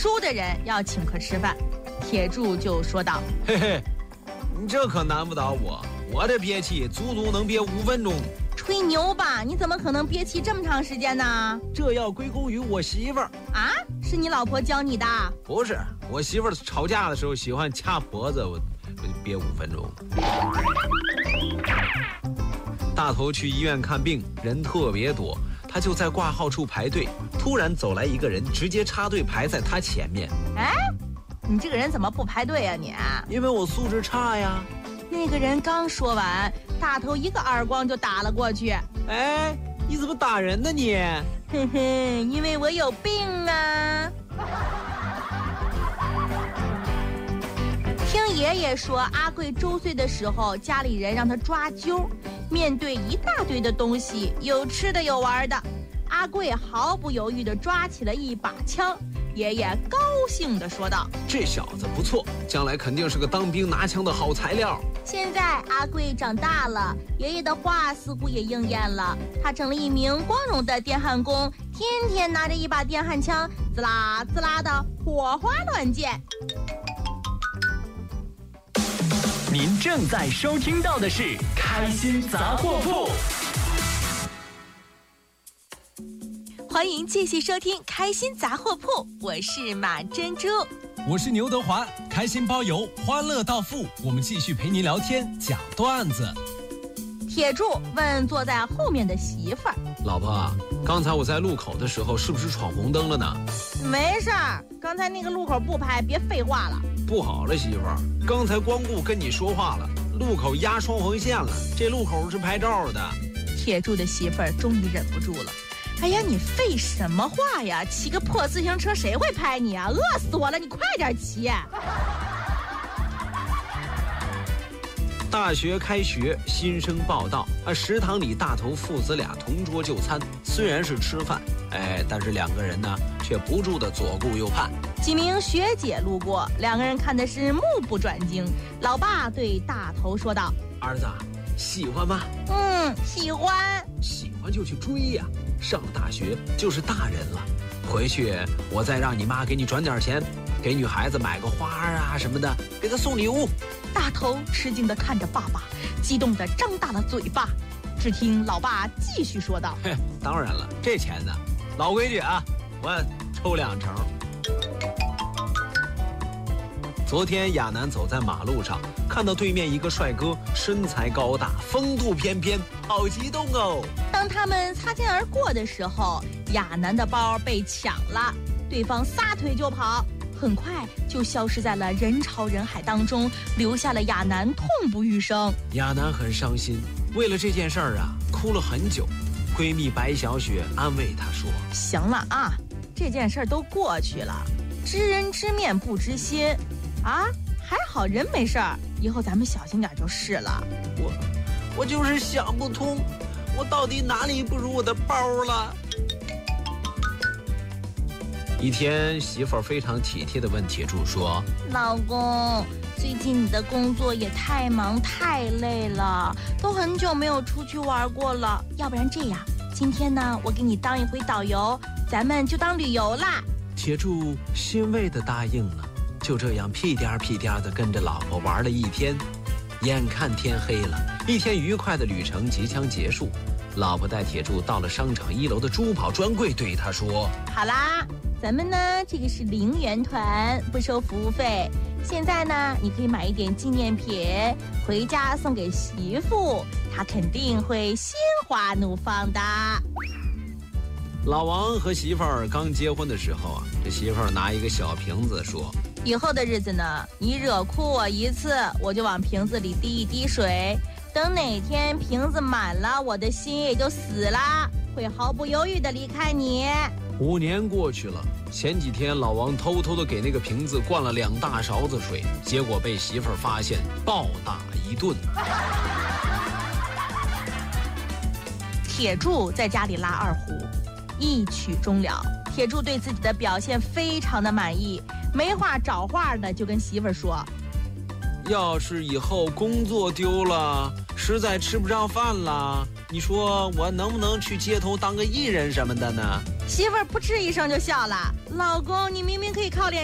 输的人要请客吃饭。铁柱就说道： 嘿嘿，你这可难不倒我这憋气足能憋5分钟。 吹牛吧，你怎么可能憋气这么长时间呢？ 这要归功于我媳妇儿啊，是你老婆教你的？ 不是，我媳妇儿吵架的时候喜欢掐脖子，我憋5分钟。大头去医院看病，人特别多，他就在挂号处排队，突然走来一个人，直接插队排在他前面。 哎，你这个人怎么不排队啊你？ 因为我素质差呀。 那个人刚说完，大头一个耳光就打了过去。 哎，你怎么打人呢你？ 哼哼，因为我有病啊。听爷爷说，阿贵周岁的时候，家里人让他抓阄，面对一大堆的东西，有吃的有玩的，阿贵毫不犹豫地抓起了一把枪。爷爷高兴地说道： 这小子不错，将来肯定是个当兵拿枪的好材料。 现在阿贵长大了，爷爷的话似乎也应验了，他成了一名光荣的电焊工，天天拿着一把电焊枪，滋啦滋啦的火花乱溅。 您正在收听到的是开心杂货铺。 欢迎继续收听开心杂货铺，我是马珍珠， 我是牛德华，开心包邮，欢乐到付，我们继续陪您聊天讲段子。 铁柱问坐在后面的媳妇儿： 老婆，刚才我在路口的时候是不是闯红灯了呢？ 没事儿，刚才那个路口不拍，别废话了。 不好了媳妇儿，刚才光顾跟你说话了，路口压双黄线了，这路口是拍照的。 铁柱的媳妇儿终于忍不住了：哎呀，你废什么话呀？骑个破自行车谁会拍你啊？饿死我了，你快点骑。 大学开学，新生报到食堂里大头父子俩同桌就餐，虽然是吃饭，但是两个人呢却不住的左顾右盼。 几名学姐路过，两个人看的是目不转睛。老爸对大头说道： 儿子，喜欢吗？ 喜欢。 喜欢就去追呀，上了大学就是大人了。回去我再让你妈给你转点钱，给女孩子买个花啊什么的，给她送礼物。 大头吃惊地看着爸爸，激动地张大了嘴巴。只听老爸继续说道： 当然了，这钱呢，老规矩啊，我抽2成。昨天亚楠走在马路上，看到对面一个帅哥，身材高大，风度翩翩，好激动哦。 当他们擦肩而过的时候，亚楠的包被抢了，对方撒腿就跑，很快就消失在了人潮人海当中，留下了亚楠痛不欲生。 亚楠很伤心，为了这件事儿啊，哭了很久。闺蜜白小雪安慰她说： 行了啊，这件事儿都过去了，知人知面不知心啊，还好人没事儿，以后咱们小心点就是了。 我就是想不通，我到底哪里不如我的包了？一天，媳妇儿非常体贴地问铁柱说： 老公，最近你的工作也太忙太累了，都很久没有出去玩过了，要不然这样，今天呢我给你当一回导游，咱们就当旅游啦。 铁柱欣慰地答应了，就这样屁颠儿屁颠儿地跟着老婆玩了一天。眼看天黑了，一天愉快的旅程即将结束，老婆带铁柱到了商场1楼的珠宝专柜，对他说： 好啦，咱们呢这个是0元团，不收服务费，现在呢你可以买一点纪念品回家送给媳妇，她肯定会心花怒放的。 老王和媳妇儿刚结婚的时候啊，这媳妇儿拿一个小瓶子说： 以后的日子呢，你惹哭我一次，我就往瓶子里滴一滴水，等哪天瓶子满了，我的心也就死了，会毫不犹豫地离开你。 5年过去了，前几天老王偷偷地给那个瓶子灌了2大勺子水，结果被媳妇儿发现，暴打一顿。 铁柱在家里拉二胡，一曲终了。铁柱对自己的表现非常的满意，没话找话的就跟媳妇儿说： 要是以后工作丢了，实在吃不上饭了，你说我能不能去街头当个艺人什么的呢？ 媳妇儿扑哧一声就笑了，老公，你明明可以靠脸